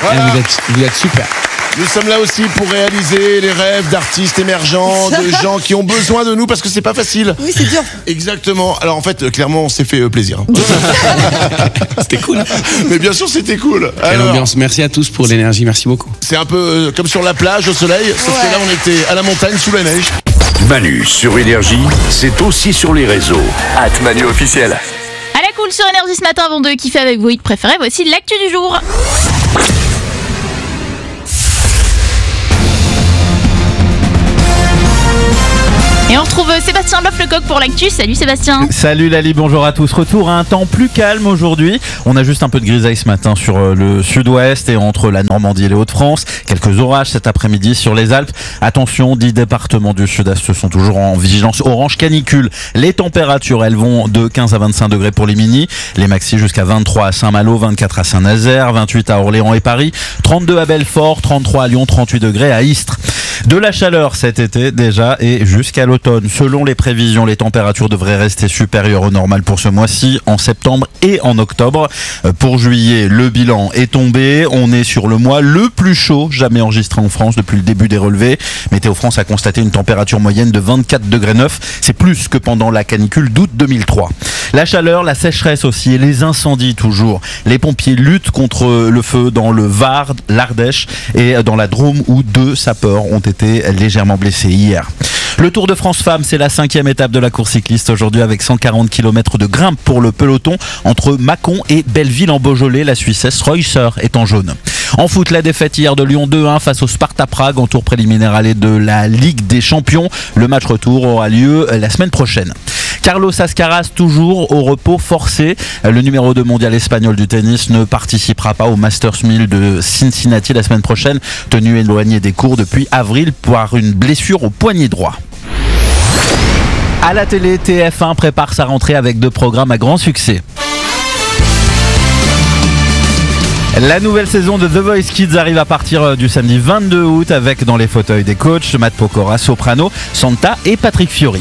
Voilà. Vous êtes super. Nous sommes là aussi pour réaliser les rêves d'artistes émergents, de gens qui ont besoin de nous parce que c'est pas facile. Oui, c'est dur. Exactement. Alors en fait, clairement, on s'est fait plaisir. C'était cool. Mais bien sûr, c'était cool. Quelle Alors, ambiance. Merci à tous pour l'énergie. Merci beaucoup. c'est un peu comme sur la plage au soleil, sauf que là, on était à la montagne sous la neige. Manu sur Énergie, c'est aussi sur les réseaux. @ManuOfficiel. À la cool sur Énergie ce matin, avant de kiffer avec vos hits préférés, voici l'actu du jour. Et on retrouve Sébastien Loff-Lecoq pour l'actu. Salut Sébastien. Salut Lali, bonjour à tous. Retour à un temps plus calme aujourd'hui. On a juste un peu de grisaille ce matin sur le sud-ouest et entre la Normandie et les Hauts-de-France. Quelques orages cet après-midi sur les Alpes. Attention, 10 départements du sud-est sont toujours en vigilance orange canicule. Les températures, elles vont de 15 à 25 degrés pour les mini. Les maxi jusqu'à 23 à Saint-Malo, 24 à Saint-Nazaire, 28 à Orléans et Paris, 32 à Belfort, 33 à Lyon, 38 degrés à Istres. De la chaleur cet été déjà et jusqu'à l'automne. Selon les prévisions, les températures devraient rester supérieures au normal pour ce mois-ci, en septembre et en octobre. Pour juillet, le bilan est tombé. On est sur le mois le plus chaud jamais enregistré en France depuis le début des relevés. Météo France a constaté une température moyenne de 24 degrés 9. C'est plus que pendant la canicule d'août 2003. La chaleur, la sécheresse aussi et les incendies toujours. Les pompiers luttent contre le feu dans le Var, l'Ardèche et dans la Drôme où 2 sapeurs ont été légèrement blessés hier. Le Tour de France Femmes, c'est la 5e étape de la course cycliste aujourd'hui avec 140 km de grimpe pour le peloton entre Mâcon et Belleville en Beaujolais. La Suissesse Reusser est en jaune. En foot, la défaite hier de Lyon 2-1 face au Sparta Prague en tour préliminaire aller de la Ligue des Champions. Le match retour aura lieu la semaine prochaine. Carlos Alcaraz toujours au repos forcé. Le numéro 2 mondial espagnol du tennis ne participera pas au Masters 1000 de Cincinnati la semaine prochaine, tenu éloigné des cours depuis avril par une blessure au poignet droit. À la télé, TF1 prépare sa rentrée avec 2 programmes à grand succès. La nouvelle saison de The Voice Kids arrive à partir du samedi 22 août avec dans les fauteuils des coachs Matt Pokora, Soprano, Santa et Patrick Fiori.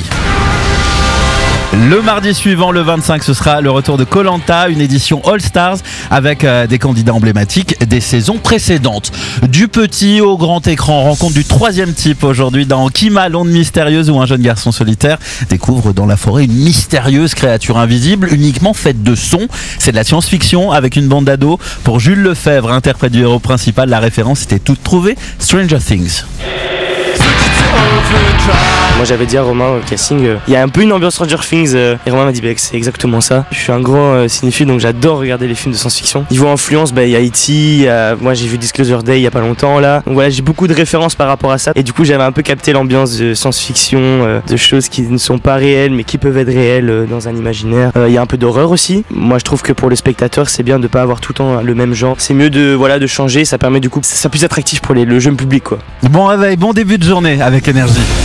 Le mardi suivant, le 25, ce sera le retour de Koh-Lanta, une édition All Stars avec des candidats emblématiques des saisons précédentes. Du petit au grand écran, rencontre du 3e type aujourd'hui dans Kima, l'onde mystérieuse où un jeune garçon solitaire découvre dans la forêt une mystérieuse créature invisible uniquement faite de son. C'est de la science-fiction avec une bande d'ados. Pour Jules Lefebvre, interprète du héros principal, la référence était toute trouvée, Stranger Things. Moi j'avais dit à Romain au casting, il y a un peu une ambiance Stranger Things et Romain m'a dit c'est exactement ça. Je suis un grand cinéphile donc j'adore regarder les films de science-fiction. Niveau influence, il y a E.T., moi j'ai vu Disclosure Day il y a pas longtemps là. Donc voilà, j'ai beaucoup de références par rapport à ça et du coup j'avais un peu capté l'ambiance de science-fiction, de choses qui ne sont pas réelles mais qui peuvent être réelles dans un imaginaire. Il y a un peu d'horreur aussi. Moi je trouve que pour le spectateur c'est bien de pas avoir tout le temps le même genre. C'est mieux de changer, ça permet du coup ça plus attractif pour le jeune public quoi. Bon réveil, bon début de journée avec Énergie.